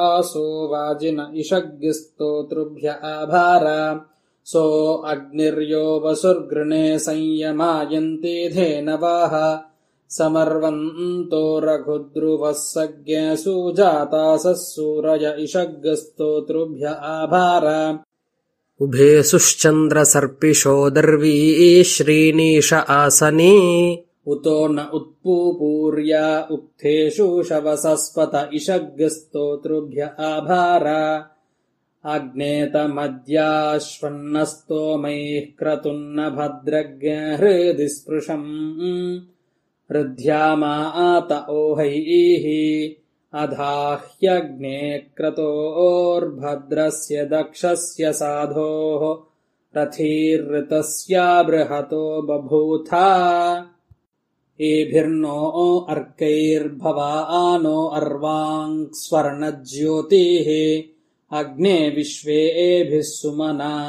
आसो वाजिन इषग्स्तोतृभ्य आभार सो अग्निर्यो वसुर्गृणे संयमायन्ते धेनवाः समर्वन्तो रघुद्रुवः सज्ञसु जातासः सूरय इषग्स्तोतृभ्य आभार उभेषुश्चन्द्रसर्पिषो दर्वी श्रीनीश आसने उतो न उत्पूपूर्या उक्थेषु शवसस्पत इषग्स्तोतृभ्य आभार आग्नेतमद्याश्वन्नस्तोमैः क्रतुन्न भद्रज्ञ हृदि स्पृशम् हृद्ध्यामात ओहैः अधाह्यग्ने क्रतोर्भद्रस्य दक्षस्य साधोः रथीर्ऋतस्या बृहतो बभूथा एभिर्नो अर्कैर्भवानो अर्वाङ् स्वर्णज्योतिः अग्ने विश्वेभिः सुमना